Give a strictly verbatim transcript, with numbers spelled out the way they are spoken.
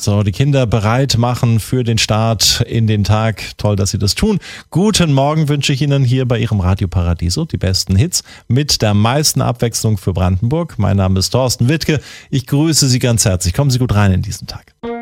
So, die Kinder bereit machen für den Start in den Tag. Toll, dass Sie das tun. Guten Morgen wünsche ich Ihnen hier bei Ihrem Radio Paradiso. Die besten Hits mit der meisten Abwechslung für Brandenburg. Mein Name ist Thorsten Wittke. Ich grüße Sie ganz herzlich. Kommen Sie gut rein in diesen Tag.